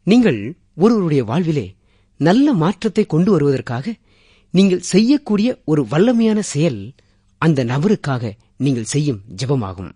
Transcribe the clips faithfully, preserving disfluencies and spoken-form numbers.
நீங்கள் ஒருவருடைய வாழ்விலே நல்ல மாற்றத்தை கொண்டு வருவதற்காக நீங்கள் செய்யக்கூடிய ஒரு வல்லமையான செயல் அந்த நபருக்காக நீங்கள் செய்யும் ஜெபமாகும்.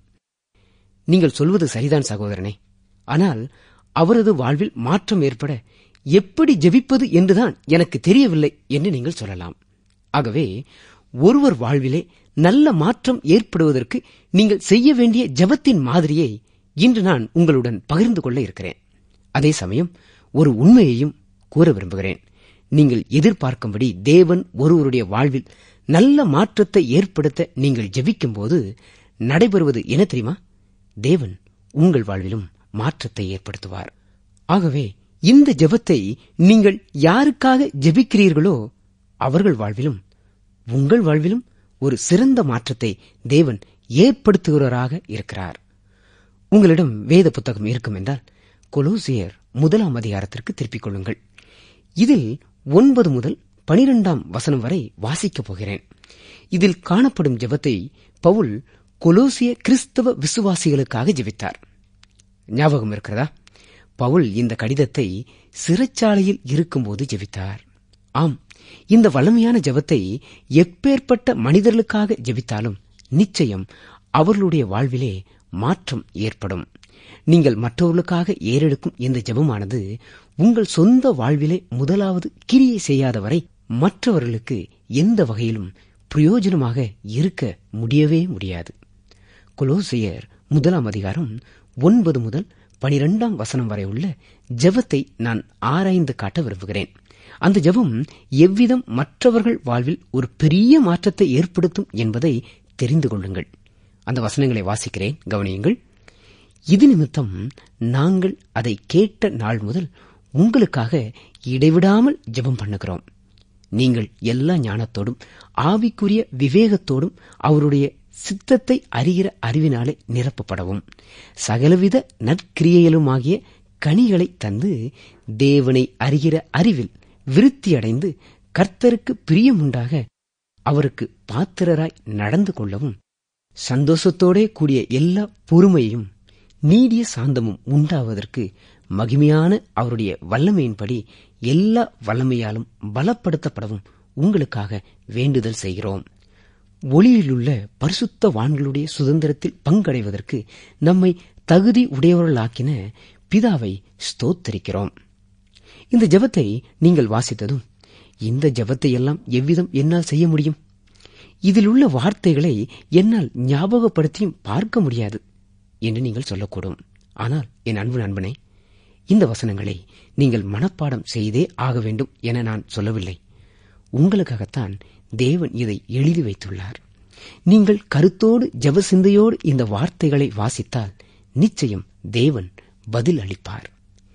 நீங்கள் சொல்வது சரிதான் சகோதரனே. ஆனால் அவரது வாழ்வில் மாற்றம் ஏற்பட எப்படி ஜெபிப்பது என்றுதான் எனக்கு தெரியவில்லை என்று நீங்கள் சொல்லலாம். ஆகவே ஒருவர் வாழ்விலே நல்ல மாற்றம் ஏற்படுவதற்கு நீங்கள் செய்ய வேண்டிய ஜெபத்தின் மாதிரியை இன்று நான் உங்களுடன் பகிர்ந்து கொள்ள இருக்கிறேன். அதே சமயம் ஒரு உண்மையையும் கூற விரும்புகிறேன். நீங்கள் எதிர்பார்க்கும்படி தேவன் ஒருவருடைய வாழ்வில் நல்ல மாற்றத்தை ஏற்படுத்த நீங்கள் ஜெபிக்கும் போது நடைபெறுவது என்ன தெரியுமா? தேவன் உங்கள் வாழ்விலும் மாற்றத்தை ஏற்படுத்துவார். ஆகவே இந்த ஜெபத்தை நீங்கள் யாருக்காக ஜெபிக்கிறீர்களோ அவர்கள் வாழ்விலும் உங்கள் வாழ்விலும் ஒரு சிறந்த மாற்றத்தை தேவன் ஏற்படுத்துகிறவராக இருக்கிறார். உங்களிடம் வேத புத்தகம் இருக்கும் என்றால் கொலோசியர் முதலாம் அதிகாரத்திற்கு திருப்பிக் கொள்ளுங்கள். இதில் ஒன்பது முதல் பனிரெண்டாம் வசனம் வரை வாசிக்கப் போகிறேன். இதில் காணப்படும் ஜெபத்தை பவுல் கொலோசிய கிறிஸ்தவ விசுவாசிகளுக்காக ஜெபித்தார். ஞாபகம் இருக்கிறதா? பவுல் இந்த கடிதத்தை சிறைச்சாலையில் இருக்கும்போது ஜெபித்தார். ஆம், இந்த வல்லமையான ஜெபத்தை எப்பேற்பட்ட மனிதர்களுக்காக ஜெபித்தாலும் நிச்சயம் அவர்களுடைய வாழ்விலே மாற்றம் ஏற்படும். நீங்கள் மற்றவர்களுக்காக ஏறெடுக்கும் இந்த ஜெபமானது உங்கள் சொந்த வாழ்விலே முதலாவது கிரியை செய்யாதவரை மற்றவர்களுக்கு எந்த வகையிலும் பிரயோஜனமாக இருக்க முடியவே முடியாது. கொலோசியர் முதலாம் அதிகாரம் ஒன்பது முதல் பனிரெண்டாம் வசனம் வரை உள்ள ஜெபத்தை நான் ஆராய்ந்து காட்ட விரும்புகிறேன். அந்த ஜெபம் எவ்விதம் மற்றவர்கள் வாழ்வில் ஒரு பெரிய மாற்றத்தை ஏற்படுத்தும் என்பதை தெரிந்து கொள்ளுங்கள். அந்த வசனங்களை வாசிக்கிறேன், கவனியுங்கள். இது நிமித்தம் நாங்கள் அதை கேட்ட நாள் முதல் உங்களுக்காக இடைவிடாமல் ஜெபம் பண்ணுகிறோம். நீங்கள் எல்லா ஞானத்தோடும் ஆவிக்குரிய விவேகத்தோடும் அவருடைய சித்தத்தை அறிகிற அறிவினாலே நிரப்பப்படவும் சகலவித நற்கிரியைகளுமாகிய கனிகளை தந்து தேவனை அறிகிற அறிவில் விருத்தியடைந்து கர்த்தருக்கு பிரியமுண்டாக அவருக்கு பாத்திரராய் நடந்து கொள்ளவும் சந்தோஷத்தோடே கூடிய எல்லா பொறுமையும் நீடிய சாந்தமும் உண்டாவதற்கு மகிமையான அவருடைய வல்லமையின்படி எல்லா வல்லமையாலும் பலப்படுத்தப்படவும் உங்களுக்காக வேண்டுதல் செய்கிறோம். ஒளியிலுள்ள பரிசுத்த வான்களுடைய சுதந்திரத்தில் பங்கடைவதற்கு நம்மை தகுதி உடையவர்களாக்கின பிதாவை ஸ்தோத்தரிக்கிறோம். இந்த ஜெபத்தை நீங்கள் வாசித்ததும் இந்த ஜெபத்தை எல்லாம் எவ்விதம் என்னால் செய்ய முடியும்? இதில் உள்ள வார்த்தைகளை என்னால் ஞாபகப்படுத்தியும் பார்க்க முடியாது என்று நீங்கள் சொல்லக்கூடும். ஆனால் என் அன்பு நண்பனே, இந்த வசனங்களை நீங்கள் மனப்பாடம் செய்தே ஆக வேண்டும் என நான் சொல்லவில்லை. உங்களுக்காகத்தான் தேவன் இதை எழுதி வைத்துள்ளார். நீங்கள் கருத்தோடு ஜெப சிந்தையோடு இந்த வார்த்தைகளை வாசித்தால் நிச்சயம் தேவன் பதில் அளிப்பார்.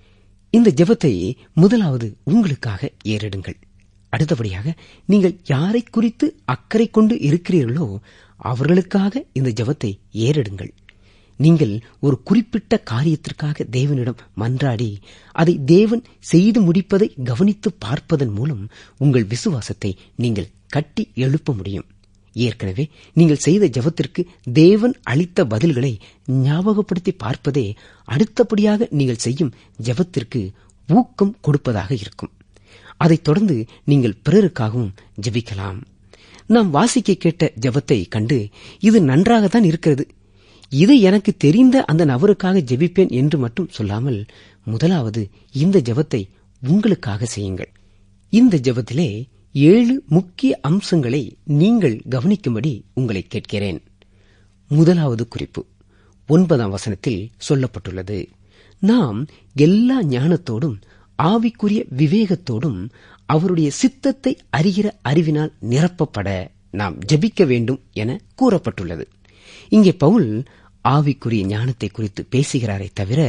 இந்த ஜெபத்தை முதலாவது உங்களுக்காக ஏறிடுங்கள். அடுத்தபடியாக நீங்கள் யாரை குறித்து அக்கறை கொண்டு இருக்கிறீர்களோ அவர்களுக்காக இந்த ஜெபத்தை ஏறிடுங்கள். நீங்கள் ஒரு குறிப்பிட்ட காரியத்திற்காக தேவனிடம் மன்றாடி அதை தேவன் செய்து முடிப்பதை கவனித்து பார்ப்பதன் மூலம் உங்கள் விசுவாசத்தை நீங்கள் கட்டி எழுப்ப முடியும். ஏற்கனவே நீங்கள் செய்த ஜெபத்திற்கு தேவன் அளித்த பதில்களை ஞாபகப்படுத்தி பார்ப்பதே அடுத்தபடியாக நீங்கள் செய்யும் ஜெபத்திற்கு ஊக்கம் கொடுப்பதாக இருக்கும். அதைத் தொடர்ந்து நீங்கள் பிறருக்காகவும் ஜெபிக்கலாம். நாம் வாசிக்க கேட்ட ஜெபத்தை கண்டு இது நன்றாகத்தான் இருக்கிறது, இதை எனக்கு தெரிந்த அந்த நபருக்காக ஜெபிப்பேன் என்று மட்டும் சொல்லாமல் முதலாவது இந்த ஜெபத்தை உங்களுக்காக செய்யுங்கள். இந்த ஜெபத்திலே ஏழு முக்கிய அம்சங்களை நீங்கள் கவனிக்கும்படி உங்களை கேட்கிறேன். முதலாவது குறிப்பு ஒன்பதாம் வசனத்தில் சொல்லப்பட்டுள்ளது. நாம் எல்லா ஞானத்தோடும் ஆவிக்குரிய விவேகத்தோடும் அவருடைய சித்தத்தை அறிகிற அறிவினால் நிரப்பப்பட நாம் ஜெபிக்க வேண்டும் என கூறப்பட்டுள்ளது. இங்கே பவுல் ஆவிக்குரிய ஞானத்தை குறித்து பேசுகிறாரே தவிர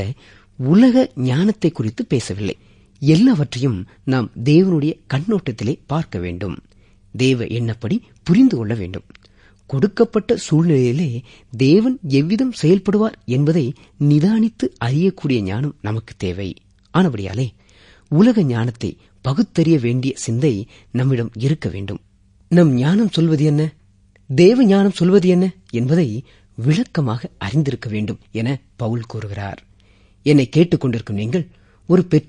உலக ஞானத்தை குறித்து பேசவில்லை. எல்லாவற்றையும் நாம் தேவனுடைய கண்ணோட்டத்திலே பார்க்க வேண்டும். தேவ எண்ணப்படி புரிந்து கொள்ள வேண்டும். கொடுக்கப்பட்ட சூழ்நிலையிலே தேவன் எவ்விதம் செயல்படுவார் என்பதை நிதானித்து அறியக்கூடிய ஞானம் நமக்கு தேவை. ஆனபடியாலே உலக ஞானத்தை பகுத்தறிய வேண்டிய சிந்தை நம்மிடம் இருக்க வேண்டும். நம் ஞானம் சொல்வது என்ன, தேவ ஞானம் சொல்வது என்ன என்பதை விளக்கமாக அறிந்திருக்க வேண்டும் என பவுல் கூறுகிறார். என்னை கேட்டுக் கொண்டிருக்கும் நீங்கள் ஒரு